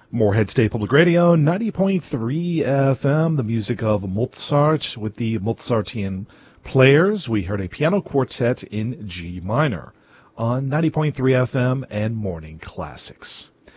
Moorhead State Public Radio, 90.3 FM, the music of Mozart with the Mozartian Players. We heard a piano quartet in G minor on 90.3 FM and Morning Classics.